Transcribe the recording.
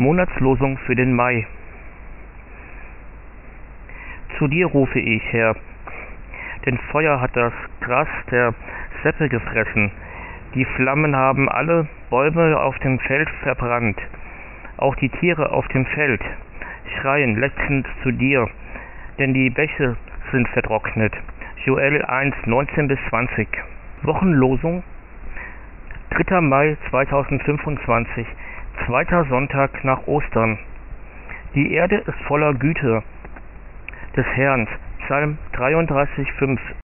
Monatslosung für den Mai. Zu dir rufe ich, Herr, denn Feuer hat das Gras der Seppe gefressen. Die Flammen haben alle Bäume auf dem Feld verbrannt. Auch die Tiere auf dem Feld schreien lechzend zu dir, denn die Bäche sind vertrocknet. Joel 1, 19-20. Wochenlosung 3. Mai 2025, zweiter Sonntag nach Ostern. Die Erde ist voller Güte des Herrn. Psalm 33,5.